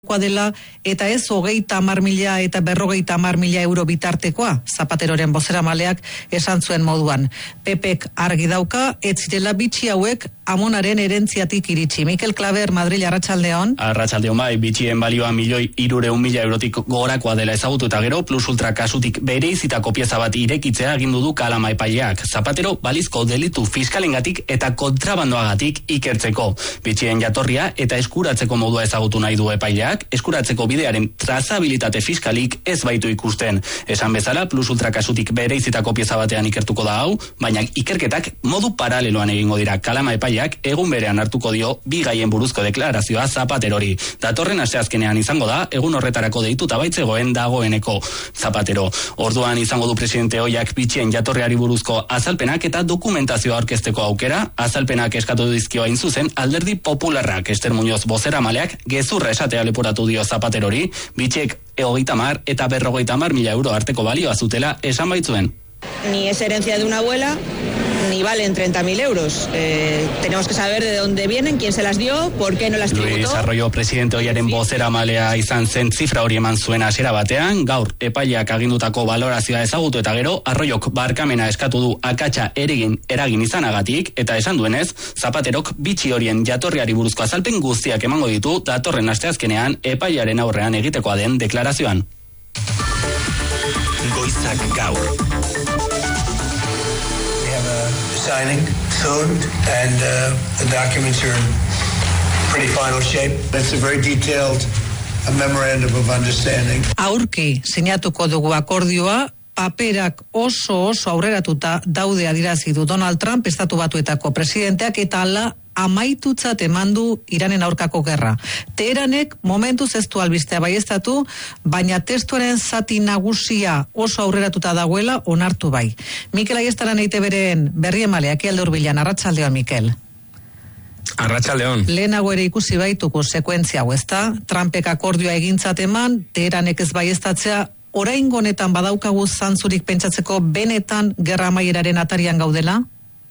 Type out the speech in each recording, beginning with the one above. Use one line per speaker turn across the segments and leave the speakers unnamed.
dela eta ez 30.000 eta 50.000 euro bitartekoa, Zapateroren bozeramaleak esan zuen moduan. Pepek argi dauka, ez zirela bitxi hauek amonaren erentziatik iritsi. Mikel Klaver, Madrid, Arratsaldeon.
Arratsaldeon bai, bitxien balioa 1.300.000 eurotik gorakoa dela ezagutu eta gero, Plus Ultra kasutik bereizitako pieza bat irekitzea agindu du Kalama epaileak. Zapatero balizko delitu fiskalengatik eta kontrabandoagatik ikertzeko. Bitxien jatorria eta eskuratzeko modua ezagutu nahi du epaileak, eskuratzeko bidearen trazabilitate fiskalik ez baitu ikusten. Esan bezala, Plus Ultra kasutik bereizitako pieza batean ikertuko da hau, baina ikerketak modu paraleloan egingo dira. Kalama epaileak egun berean hartuko dio bi gaien buruzko deklarazioa Zapaterori. Datorren asteazkenean izango da, egun horretarako deituta baitzegoen dagoeneko Zapatero. Orduan izango du presidente ohiak bitxien jatorriari buruzko azalpenak eta dokumentazioa aurkezteko aukera. Azalpenak eskatu dizkio hain zuzen Alderdi Popularrak. Ester Muñoz bozeramaleak gezurra esatea leporatu dio Zapaterori, bitxek 30.000 eta 50.000 euro arteko balioa zutela esan baitzuen.
Ni es herencia de una abuela, ni valen 30.000 euros. Tenemos que saber de dónde vienen, quién se las dio, por qué no las tributó.
Luis Arroyo presidente ohiaren bozeramalea izan zen zifra hori eman zuen hasiera batean, gaur epaileak agindutako balorazioa ezagutu eta gero, Arroyok barkamena eskatu du akatsa eragin izanagatik, eta esan duenez, Zapaterok bitxi horien jatorriari buruzko azalpen guztiak emango ditu datorren asteazkenean epailearen aurrean egitekoa den deklarazioan.
Goizak gaur.
Signing soon, and the documents are in pretty final shape. It's a very detailed memorandum of understanding.
Aurki sinatuko dugu akordioa, paperak oso aurreratuta daude adierazi du Donald Trump, Estatu Batuetako presidenteak, eta hala amaitutzat emandu Iranen aurkako gerra. Teheranek momentuz ez du albistea baieztatu, baina testuaren zati nagusia oso aurreratuta dagoela onartu bai. Mikel Aiestaran EITBren berri emaleak Alde Hurbilan. Arratsaldeon, Mikel.
Arratsaldeon.
Lehenago ere ikusi baituko sekuentzia hau, ezta? Trumpek akordioa egintzat eman, Teheranek ez baieztatzea, oraingo honetan badaukagu zantzurik pentsatzeko benetan gerra amaieraren atarian gaudela?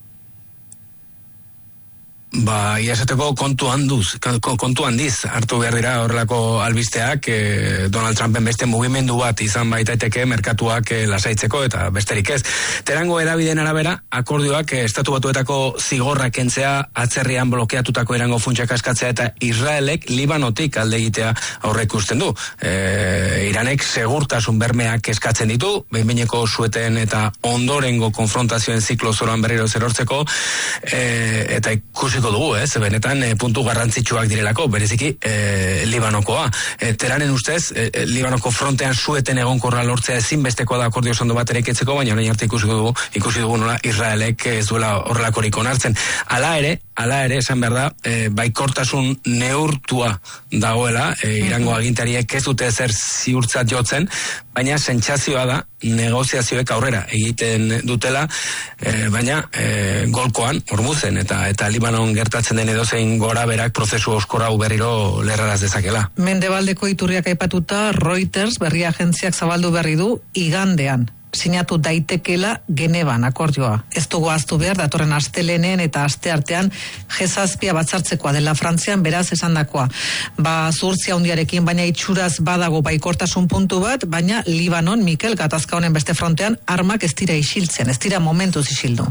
Iazateko kontu handiz hartu behar dira horrelako albisteak. Donald Trumpen beste mugimendu bat izan baitaiteke merkatuak lasaitzeko eta besterik ez. Teherango hedabideen arabera, akordioak Estatu Batuetako zigorrak kentzea, atzerrian blokeatutako Irango funtsak askatzea eta Israelek Libanotik alde egitea aurreikusten du. Iranek segurtasun bermeak eskatzen ditu, behin-behineko sueten eta ondorengo konfrontazioen ziklo zoroan berriro zerortzeko, eta ikusiko dugu, benetan puntu garrantzitsuak direlako, bereziki Libanokoa. Teranen ustez, Libanoko frontean sueten egonkorra lortzea ezinbestekoa da akordio sondo bat ereketzeko, baina orain arte ikusi dugu nola Israelek ez duela horrelakorik onartzen. Hala ere, esan behar da, baikortasun neurtua dagoela, Irango agintariek ez dute zer ziurtzat jotzen, baina sentsazioa da negoziazioek aurrera egiten dutela, baina golkoan, Hormuzen eta Libanon gertatzen den edozein gora berak prozesu oskorra berriro lerraraz dezakela.
Mendebaldeko iturriak aipatuta, Reuters berri agentziak zabaldu berri du igandean sinatu daitekela Geneban akordioa. Ez dugu ahaztu behar, datorren astelenen eta asteartean G7 batzartzekoa dela Frantzian, beraz esandakoa. Zuhurtzia handiarekin, baina itxuraz badago baikortasun puntu bat, baina Libanon, Mikel, gatazka honen beste frontean, armak ez dira isiltzen, ez dira momentuz isildu.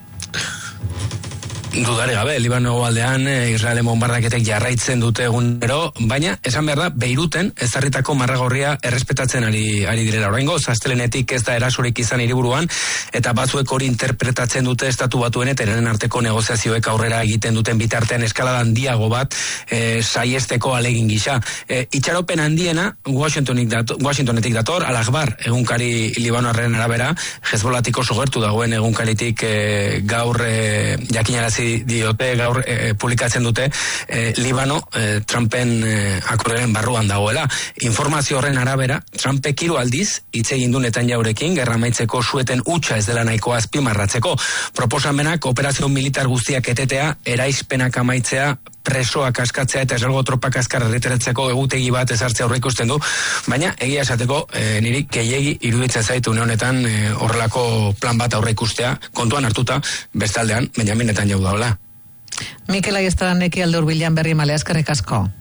Dudare gabe, Libano aldean Israelen bombardaketek jarraitzen dute egunero, baina esan behar da, Beiruten ezarritako marragorria errespetatzen ari direla. Oraingo, astelenetik ez da erasorik izan hiriburuan, eta batzuek hori interpretatzen dute Estatu Batuen eta Iranen arteko negoziazioek aurrera egiten duten bitartean eskalada handiago bat saiesteko alegin gisa. Itxaropen handiena Washingtonetik dator, Al-Akhbar egunkari Libanoarren arabera, Hezbollatik oso gertu dagoen egunkaritik gaur jakinarazi diote, gaur publikatzen dute, Libano Trumpen akordioaren barruan dagoela. Informazio horren arabera, Trumpek 3 aldiz hitz egin du Netanyahurekin gerra amaitzeko sueten hutsa ez dela nahiko azpimarratzeko. Proposamenak operazio militar guztiak etetea, eraispenak amaitzea, presoak askatzea eta esalgo tropak askar erretiratzeko egutegi bat ezartzea aurreikusten du, baina egia esateko niri gehiegi iruditzen zaitu une honetan horrelako plan bat aurreikustea kontuan hartuta bestaldean Benjamin Netanyahu dagoela.
Mikel Aiestaran Alde Hurbilan berri emale, eskerrik asko.